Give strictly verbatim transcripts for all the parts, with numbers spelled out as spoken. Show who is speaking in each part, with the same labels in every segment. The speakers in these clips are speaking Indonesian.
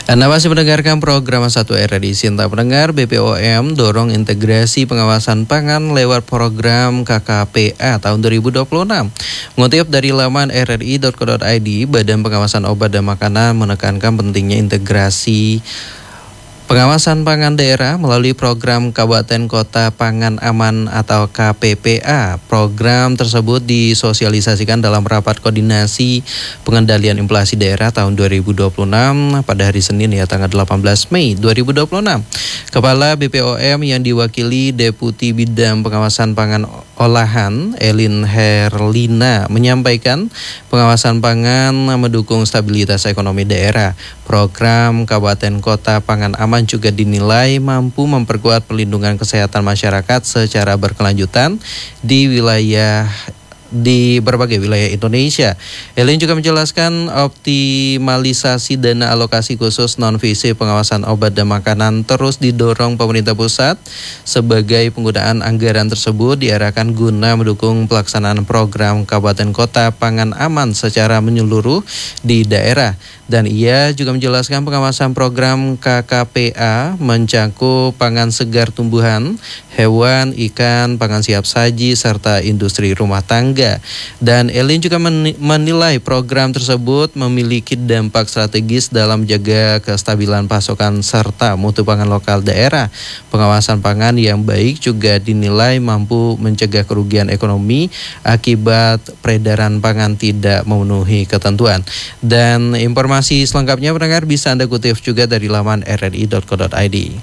Speaker 1: Anda masih mendengarkan program satu R R I Sinta Pendengar. B P O M dorong integrasi pengawasan pangan lewat program K K P A tahun dua ribu dua puluh enam. Mengutip dari laman r r i dot co dot i d, Badan Pengawasan Obat dan Makanan menekankan pentingnya integrasi pengawasan pangan daerah melalui program Kabupaten Kota Pangan Aman atau K P P A. Program tersebut disosialisasikan dalam rapat koordinasi pengendalian inflasi daerah tahun dua ribu dua puluh enam pada hari Senin ya tanggal delapan belas Mei dua ribu dua puluh enam. Kepala B P O M yang diwakili Deputi Bidang Pengawasan Pangan Olahan Elin Herlina menyampaikan pengawasan pangan mendukung stabilitas ekonomi daerah. Program Kabupaten Kota Pangan Aman juga dinilai mampu memperkuat perlindungan kesehatan masyarakat secara berkelanjutan di wilayah di berbagai wilayah Indonesia. Elin juga menjelaskan optimalisasi dana alokasi khusus non-fisik pengawasan obat dan makanan terus didorong pemerintah pusat sebagai penggunaan anggaran tersebut diarahkan guna mendukung pelaksanaan program Kabupaten Kota Pangan Aman secara menyeluruh di daerah. Dan ia juga menjelaskan pengawasan program K K P A mencakup pangan segar tumbuhan, hewan, ikan, pangan siap saji, serta industri rumah tangga. Dan Elin juga menilai program tersebut memiliki dampak strategis dalam menjaga kestabilan pasokan serta mutu pangan lokal daerah. Pengawasan pangan yang baik juga dinilai mampu mencegah kerugian ekonomi akibat peredaran pangan tidak memenuhi ketentuan. Dan informasi selengkapnya pendengar bisa Anda kutip juga dari laman r r i dot co dot i d.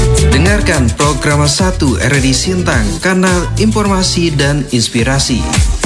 Speaker 2: Dengarkan program satu R R I Sintang, kanal informasi dan inspirasi.